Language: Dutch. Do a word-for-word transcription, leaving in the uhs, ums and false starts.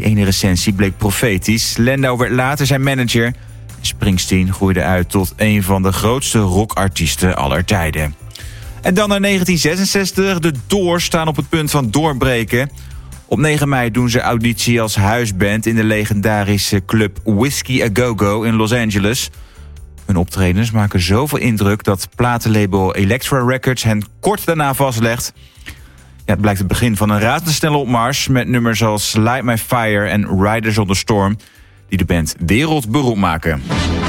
Die ene recensie bleek profetisch. Landau werd later zijn manager. Springsteen groeide uit tot een van de grootste rockartiesten aller tijden. En dan naar negentien zesenzestig. De Doors staan op het punt van doorbreken. Op negen mei doen ze auditie als huisband in de legendarische club Whiskey A Go Go in Los Angeles. Hun optredens maken zoveel indruk dat platenlabel Elektra Records hen kort daarna vastlegt. Ja, het blijkt het begin van een razendsnelle opmars met nummers als Light My Fire en Riders on the Storm, die de band wereldberoemd maken.